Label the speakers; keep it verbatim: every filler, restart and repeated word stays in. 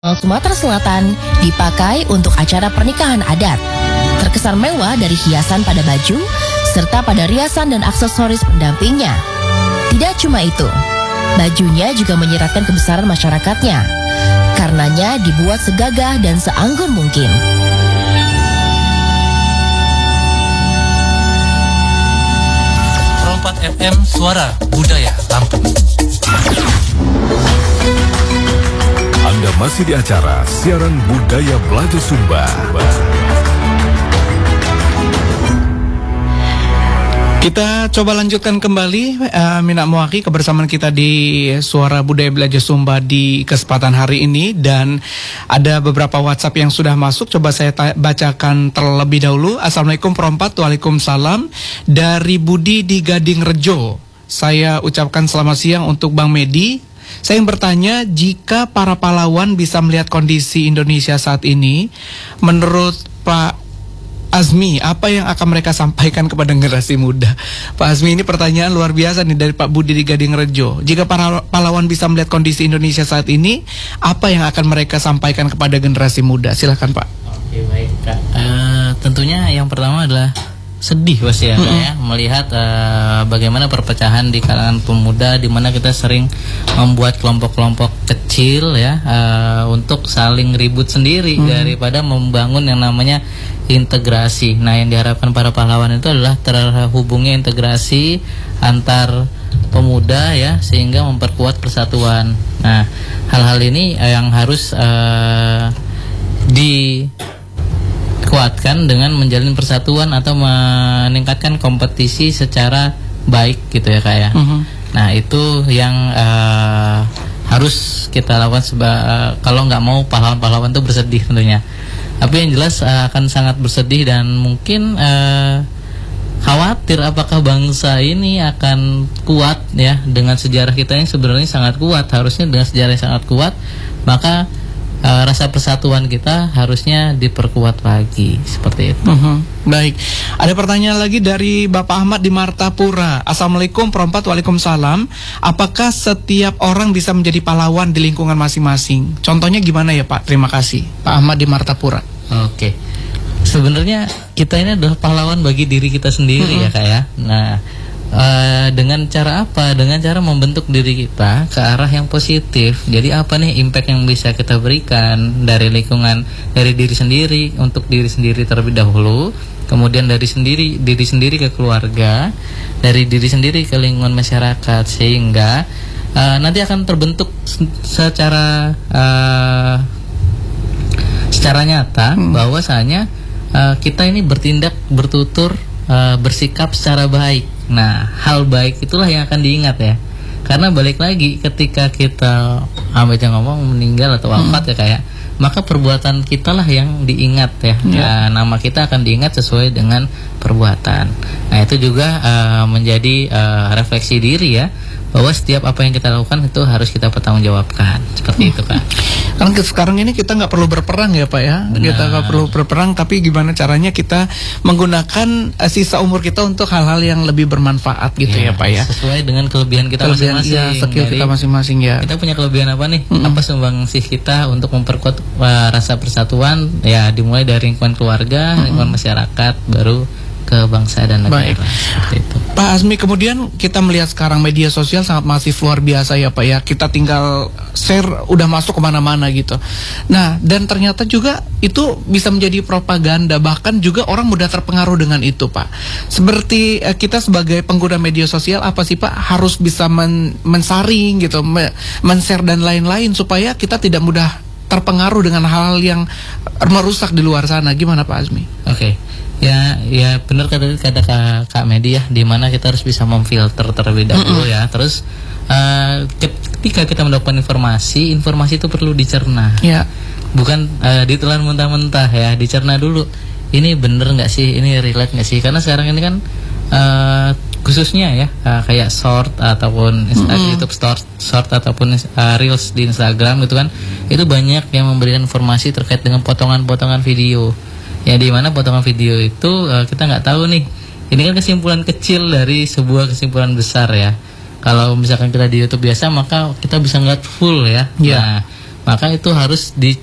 Speaker 1: Sumatera Selatan dipakai untuk acara pernikahan adat. Terkesan mewah dari hiasan pada baju, serta pada riasan dan aksesoris pendampingnya. Tidak cuma itu, bajunya juga menyiratkan kebesaran masyarakatnya. Karenanya dibuat segagah dan seanggun mungkin.
Speaker 2: Rompat F M, Suara Budaya Lampung.
Speaker 3: Anda masih di acara Siaran Budaya Belaja Sumba.
Speaker 4: Kita coba lanjutkan kembali uh, Mina Muaki kebersamaan kita di Suara Budaya Belaja Sumba di kesempatan hari ini. Dan ada beberapa WhatsApp yang sudah masuk. Coba saya bacakan terlebih dahulu. Assalamualaikum Perompat. Waalaikumsalam. Dari Budi di Gading Rejo. Saya ucapkan selamat siang untuk Bang Medi. Saya ingin bertanya, jika para pahlawan bisa melihat kondisi Indonesia saat ini, menurut Pak Azmi, apa yang akan mereka sampaikan kepada generasi muda? Pak Azmi, ini pertanyaan luar biasa nih dari Pak Budi di Gading Rejo. Jika para pahlawan bisa melihat kondisi Indonesia saat ini, apa yang akan mereka sampaikan kepada generasi muda? Silakan Pak.
Speaker 5: Oke, baik Kak. Uh, tentunya yang pertama adalah sedih pasti ya, mm-hmm. ya melihat uh, bagaimana perpecahan di kalangan pemuda, di mana kita sering membuat kelompok-kelompok kecil ya uh, untuk saling ribut sendiri mm-hmm. daripada membangun yang namanya integrasi. Nah, yang diharapkan para pahlawan itu adalah terhubungnya integrasi antar pemuda ya, sehingga memperkuat persatuan. Nah, hal-hal ini yang harus uh, di kuatkan dengan menjalin persatuan atau meningkatkan kompetisi secara baik gitu ya Kak ya. Uh-huh. Nah, itu yang uh, harus kita lakukan seba- uh, kalau nggak mau pahlawan-pahlawan itu bersedih tentunya. Tapi yang jelas uh, akan sangat bersedih dan mungkin uh, khawatir apakah bangsa ini akan kuat ya dengan sejarah kita yang sebenarnya sangat kuat. Harusnya dengan sejarah yang sangat kuat, maka Uh, rasa persatuan kita harusnya diperkuat lagi, seperti itu.
Speaker 4: Uh-huh. Baik, ada pertanyaan lagi dari Bapak Ahmad di Martapura. Assalamualaikum Perompat. Waalaikumsalam. Apakah setiap orang bisa menjadi pahlawan di lingkungan masing-masing? Contohnya gimana ya Pak? Terima kasih Pak Ahmad di Martapura.
Speaker 5: Oke, sebenarnya kita ini adalah pahlawan bagi diri kita sendiri uh-huh. ya Kak ya. Nah, Uh, dengan cara apa? Dengan cara membentuk diri kita ke arah yang positif. Jadi apa nih impact yang bisa kita berikan dari lingkungan, dari diri sendiri untuk diri sendiri terlebih dahulu, kemudian dari sendiri diri sendiri ke keluarga, dari diri sendiri ke lingkungan masyarakat, sehingga uh, nanti akan terbentuk secara uh, secara nyata hmm. bahwasanya uh, kita ini bertindak, bertutur, uh, bersikap secara baik. Nah, hal baik itulah yang akan diingat ya. Karena balik lagi ketika kita Ahmad yang ngomong meninggal atau wafat hmm. ya kayak, maka perbuatan kita lah yang diingat ya. Yeah. Nah, nama kita akan diingat sesuai dengan perbuatan. Nah, itu juga uh, menjadi uh, refleksi diri ya, bahwa setiap apa yang kita lakukan itu harus kita pertanggungjawabkan. Seperti hmm. itu Kak.
Speaker 4: Karena sekarang ini kita nggak perlu berperang ya Pak ya. Benar. Kita nggak perlu berperang, tapi gimana caranya kita menggunakan uh, sisa umur kita untuk hal-hal yang lebih bermanfaat gitu ya, ya Pak ya.
Speaker 5: Sesuai dengan kelebihan kita kelebihan, masing-masing.
Speaker 4: Ya, skill kita masing-masing ya.
Speaker 5: Kita punya kelebihan apa nih? Hmm. Apa sumbangsih kita untuk memperkuat uh, rasa persatuan? Ya, dimulai dari lingkungan keluarga, hmm. lingkungan masyarakat, baru ke bangsa dan negara.
Speaker 4: Baik. Itu. Pak Azmi, kemudian kita melihat sekarang media sosial sangat masif luar biasa ya Pak ya. Kita tinggal share udah masuk kemana-mana gitu. Nah, dan ternyata juga itu bisa menjadi propaganda, bahkan juga orang mudah terpengaruh dengan itu Pak. Seperti eh, kita sebagai pengguna media sosial apa sih Pak harus bisa men mensaring gitu, men-share dan lain-lain supaya kita tidak mudah terpengaruh dengan hal-hal yang merusak di luar sana. Gimana Pak Azmi?
Speaker 5: Oke. Okay. Ya, ya benar kata kata Kak, Kak Medi ya, di mana kita harus bisa memfilter terlebih dahulu mm-hmm. ya. Terus uh, ketika kita mendapatkan informasi, informasi itu perlu dicerna. Ya. Bukan uh, ditelan mentah-mentah ya, dicerna dulu. Ini bener nggak sih? Ini relate nggak sih? Karena sekarang ini kan uh, khususnya ya uh, kayak short ataupun Insta- mm-hmm. YouTube short, short ataupun uh, reels di Instagram gitu kan, itu banyak yang memberikan informasi terkait dengan potongan-potongan video. Ya, di mana potongan video itu uh, kita nggak tahu nih. Ini kan kesimpulan kecil dari sebuah kesimpulan besar ya. Kalau misalkan kita di YouTube biasa, maka kita bisa ngeliat full ya. Yeah. Nah, maka itu harus di